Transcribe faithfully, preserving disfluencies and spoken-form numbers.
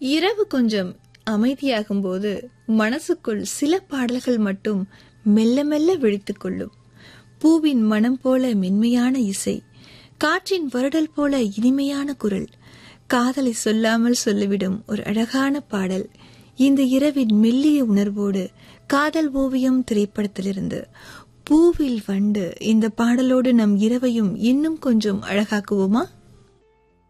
இரவு கொஞ்சம் அமைதியாகும் போது மனசுக்குள் சில பாடல்கள் மட்டும் மெல்ல மெல்ல விழித்துக் கொள்ளும். பூவின் மனம் போல மென்மையான இசை, காற்றின் வருடல் போல இனிமையான குரல், காதலை சொல்லாமல் சொல்லிவிடும் ஒரு அழகான பாடல். இந்த இரவின் மெல்லிய உணர்வோடு காதல் ஓவியம் திரைப்படத்திலிருந்து பூவில் வண்டு இந்த பாடலோடு நம் இரவையும் இன்னும் கொஞ்சம் அழகாக்குவோமா?